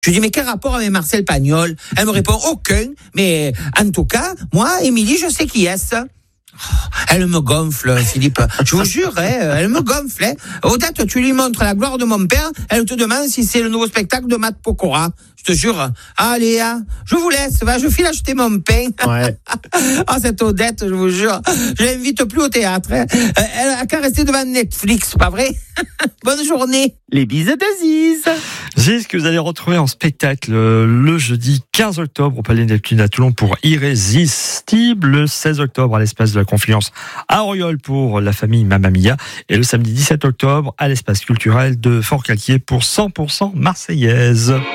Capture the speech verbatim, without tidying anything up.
Je lui dis, mais quel rapport avec Marcel Pagnol? Elle me répond, aucun. Mais en tout cas, moi, Émilie, je sais qui est-ce. Elle me gonfle, Philippe. Je vous jure, hein, elle me gonfle. Hein. Odette, tu lui montres la gloire de mon père, elle te demande si c'est le nouveau spectacle de Matt Pokora. Je te jure. Allez, hein, je vous laisse, va, je file acheter mon pain. Ouais. Ah, cette Odette, je vous jure, je l'invite plus au théâtre. Hein. Elle a qu'à rester devant Netflix, pas vrai? Bonne journée. Les bises de Ziz. Ziz que vous allez retrouver en spectacle le jeudi quinze octobre au Palais Neptune à Toulon pour Irrésistible, le seize octobre à l'Espace de la Confluence à Auriol pour la famille Mamma Mia et le samedi dix-sept octobre à l'Espace culturel de Fort-Calquier pour cent pour cent Marseillaise.